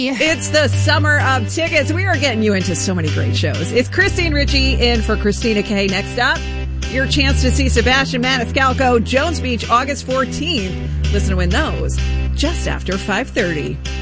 It's the summer of tickets. We are getting you into so many great shows. It's Christine Ritchie in for Christina Kay. Next up, your chance to see Sebastian Maniscalco, Jones Beach, August 14th. Listen to win those just after 5:30.